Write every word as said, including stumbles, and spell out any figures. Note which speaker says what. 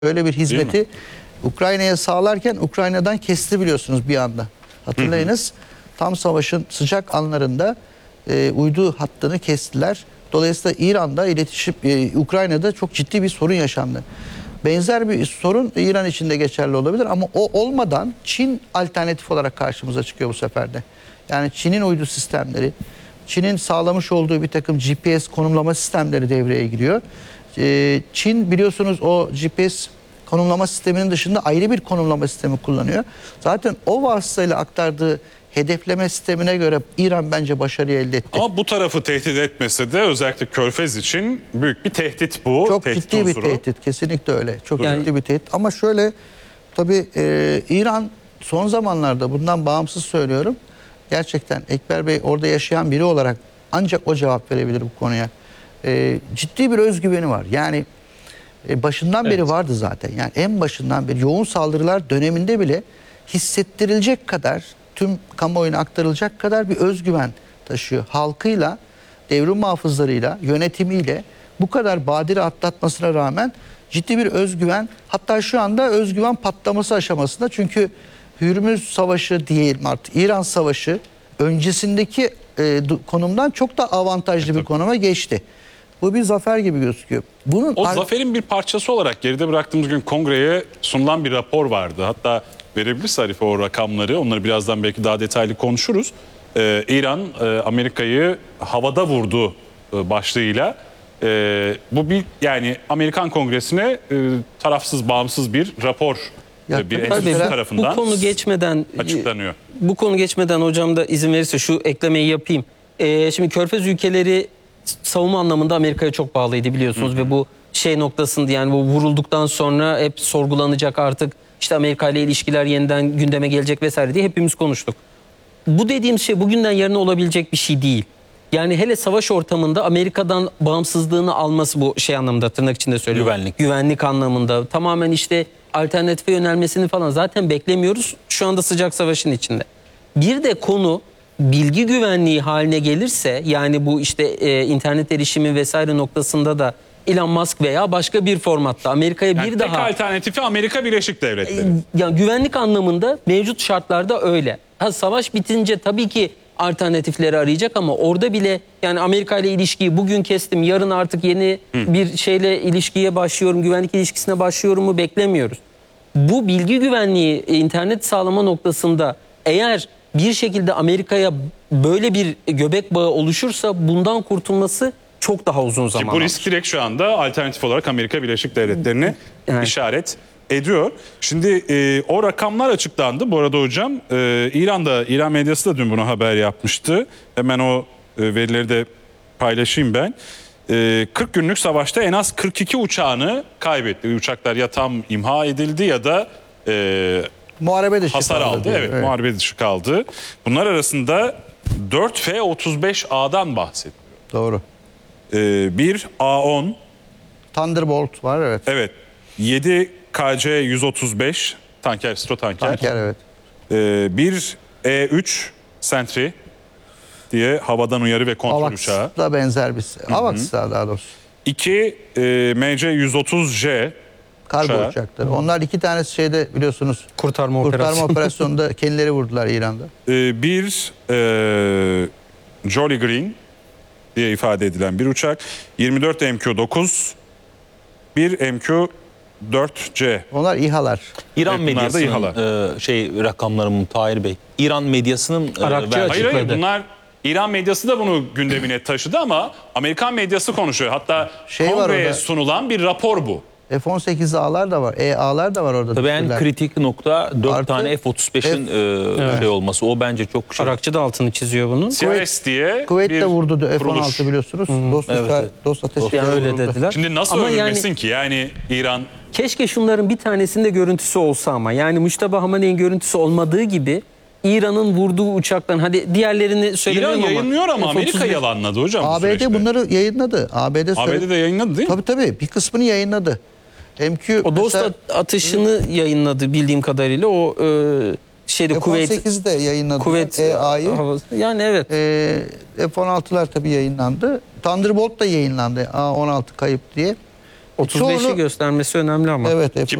Speaker 1: Öyle bir hizmeti Ukrayna'ya sağlarken Ukrayna'dan kesti biliyorsunuz bir anda. Hatırlayınız, tam savaşın sıcak anlarında e, uydu hattını kestiler. Dolayısıyla İran'da iletişim, e, Ukrayna'da çok ciddi bir sorun yaşandı. Benzer bir sorun İran için de geçerli olabilir ama o olmadan Çin alternatif olarak karşımıza çıkıyor bu sefer de. Yani Çin'in uydu sistemleri, Çin'in sağlamış olduğu bir takım G P S konumlama sistemleri devreye giriyor. E, Çin biliyorsunuz o G P S konumlama sisteminin dışında ayrı bir konumlama sistemi kullanıyor. Zaten o vasıtayla aktardığı hedefleme sistemine göre İran bence başarı elde etti.
Speaker 2: Ama bu tarafı tehdit etmese de özellikle Körfez için büyük bir tehdit bu.
Speaker 1: Çok
Speaker 2: tehdit
Speaker 1: ciddi
Speaker 2: unsuru.
Speaker 1: bir tehdit, kesinlikle öyle. Çok
Speaker 3: Yani,
Speaker 1: ciddi bir tehdit. Ama şöyle, tabii e, İran son zamanlarda, bundan bağımsız söylüyorum, gerçekten Ekber Bey orada yaşayan biri olarak ancak o cevap verebilir bu konuya. E, ciddi bir özgüveni var. Yani e, başından beri
Speaker 3: evet.
Speaker 1: vardı zaten. Yani en başından beri yoğun saldırılar döneminde bile hissettirilecek kadar, tüm kamuoyuna aktarılacak kadar bir özgüven taşıyor. Halkıyla, devrim muhafızlarıyla, yönetimiyle bu kadar badire atlatmasına rağmen ciddi bir özgüven, hatta şu anda özgüven patlaması aşamasında. Çünkü Hürmüz Savaşı diyelim artık, İran Savaşı öncesindeki e, konumdan çok da avantajlı bir konuma geçti. Bu bir zafer gibi gözüküyor. Bunun
Speaker 2: o zaferin bir parçası olarak geride bıraktığımız gün kongreye sunulan bir rapor vardı. Hatta verebilirse Arife o rakamları, onları birazdan belki daha detaylı konuşuruz. Ee, İran e, Amerika'yı havada vurdu e, başlığıyla. E, bu bir, yani Amerikan Kongresi'ne e, tarafsız, bağımsız bir rapor
Speaker 1: Ya,
Speaker 2: e, bir
Speaker 1: tabii,
Speaker 2: enstitü
Speaker 1: tabii.
Speaker 2: tarafından
Speaker 3: bu konu geçmeden
Speaker 2: açıklanıyor.
Speaker 3: Bu konu geçmeden hocam da izin verirse şu eklemeyi yapayım. Ee, şimdi Körfez ülkeleri savunma anlamında Amerika'ya çok bağlıydı biliyorsunuz. Hı hı. Ve bu şey noktasında, yani bu vurulduktan sonra hep sorgulanacak, artık işte Amerika ile ilişkiler yeniden gündeme gelecek vesaire diye hepimiz konuştuk. Bu dediğim şey bugünden yarına olabilecek bir şey değil. Yani hele savaş ortamında Amerika'dan bağımsızlığını alması, bu şey anlamında, tırnak içinde söylüyorum.
Speaker 4: Güvenlik.
Speaker 3: Güvenlik anlamında tamamen işte alternatife yönelmesini falan zaten beklemiyoruz. Şu anda sıcak savaşın içinde. Bir de konu bilgi güvenliği haline gelirse, yani bu işte e, internet erişimi vesaire noktasında da Elon Musk veya başka bir formatta Amerika'ya
Speaker 2: Yani
Speaker 3: bir
Speaker 2: tek
Speaker 3: daha...
Speaker 2: alternatifi Amerika Birleşik Devletleri.
Speaker 3: E, yani güvenlik anlamında mevcut şartlarda öyle. Ha, savaş bitince tabii ki alternatifleri arayacak ama orada bile, yani Amerika ile ilişkiyi bugün kestim, yarın artık yeni Hı. bir şeyle ilişkiye başlıyorum, güvenlik ilişkisine başlıyorum mu beklemiyoruz. Bu bilgi güvenliği, internet sağlama noktasında eğer bir şekilde Amerika'ya böyle bir göbek bağı oluşursa bundan kurtulması çok daha uzun zaman alır.
Speaker 2: Bu risk direkt şu anda alternatif olarak Amerika Birleşik Devletleri'ne
Speaker 3: evet.
Speaker 2: işaret ediyor. Şimdi e, o rakamlar açıklandı. Bu arada hocam e, İran'da, İran medyası da dün bunu haber yapmıştı. Hemen o e, verileri de paylaşayım ben. E, kırk günlük savaşta en az kırk iki uçağını kaybetti. Uçaklar ya tam imha edildi ya da e,
Speaker 1: muharebe dışı
Speaker 2: hasar aldı.
Speaker 1: Diyor.
Speaker 2: Evet,
Speaker 1: evet,
Speaker 2: muharebe dışı kaldı. Bunlar arasında dört F otuz beş A'dan bahsediyor.
Speaker 1: Doğru.
Speaker 2: E, bir A on.
Speaker 1: Thunderbolt var, evet.
Speaker 2: Evet. yedi K C yüz otuz beş tanker, stro tanker.
Speaker 1: Tanker, evet.
Speaker 2: Ee, bir E üç Sentry diye havadan uyarı ve kontrol
Speaker 1: Avax
Speaker 2: uçağı.
Speaker 1: da benzer bir. Avax daha doğrusu.
Speaker 2: iki e, M C yüz otuz J
Speaker 1: Kargo
Speaker 2: uçağı.
Speaker 1: uçakları. Onlar iki tanesi şeyde biliyorsunuz.
Speaker 3: Kurtarma,
Speaker 1: Kurtarma
Speaker 3: operasyonu.
Speaker 1: operasyonunda kendileri vurdular İran'da.
Speaker 2: Ee, bir e, Jolly Green diye ifade edilen bir uçak. yirmi dört M Q dokuz, bir M Q dört C.
Speaker 1: Onlar İHA'lar.
Speaker 4: İran
Speaker 2: Evet, bunlar da
Speaker 4: medyasının e, şey rakamlarım Tahir Bey. İran medyasının e,
Speaker 3: Arapça
Speaker 4: verdiği-
Speaker 2: Hayır hayır,
Speaker 3: açıkladı.
Speaker 2: bunlar İran medyası da bunu gündemine taşıdı ama Amerikan medyası konuşuyor. Hatta
Speaker 1: Şey var
Speaker 2: kongreye
Speaker 1: orada.
Speaker 2: sunulan bir rapor bu.
Speaker 1: F on sekiz A'lar da var. E A'lar da var orada.
Speaker 4: Tabii en
Speaker 1: düşürülen.
Speaker 4: kritik nokta dört
Speaker 1: Artı
Speaker 4: tane F otuz beşin e, şey olması. O bence çok şey.
Speaker 3: Arakçı da altını çiziyor bunun.
Speaker 2: C S diye
Speaker 1: Kuveyt
Speaker 2: bir
Speaker 1: de vurdu F on
Speaker 2: kuruluş.
Speaker 1: altı biliyorsunuz. Dost,
Speaker 4: Evet,
Speaker 1: uçağı-
Speaker 4: evet.
Speaker 1: dost ateşi.
Speaker 3: Yani öyle dediler.
Speaker 2: Şimdi nasıl
Speaker 3: Ama
Speaker 2: övülmesin
Speaker 3: yani,
Speaker 2: ki? Yani İran...
Speaker 3: keşke şunların bir tanesinde görüntüsü olsa ama. Yani Müşteba Hamaney'in görüntüsü olmadığı gibi İran'ın vurduğu uçaktan, hadi diğerlerini söylemiyorum
Speaker 2: İran
Speaker 3: ama.
Speaker 2: yayınlıyor ama
Speaker 3: F otuz
Speaker 2: Amerika
Speaker 3: beş
Speaker 2: yalanladı hocam bu
Speaker 1: A B D
Speaker 2: süreçte.
Speaker 1: bunları yayınladı. A B D,
Speaker 2: A B D de yayınladı değil mi?
Speaker 1: Tabii tabii. Bir kısmını yayınladı. M Q
Speaker 3: O dost
Speaker 1: mesela,
Speaker 3: atışını yayınladı bildiğim kadarıyla. O e, şeyde
Speaker 1: F on
Speaker 3: kuvvet
Speaker 1: sekiz de yayınladı.
Speaker 3: kuvvet
Speaker 1: E A'yı.
Speaker 3: havası. Yani evet.
Speaker 1: E, F on altılar tabii yayınlandı. Thunderbolt da yayınlandı. A on altı kayıp diye.
Speaker 3: otuz beşi
Speaker 1: Çoğunu-
Speaker 3: göstermesi önemli ama.
Speaker 1: Evet, F